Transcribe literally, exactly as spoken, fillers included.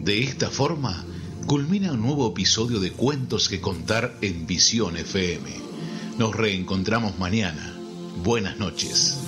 De esta forma, culmina un nuevo episodio de Cuentos que Contar en Visión F M. Nos reencontramos mañana. Buenas noches.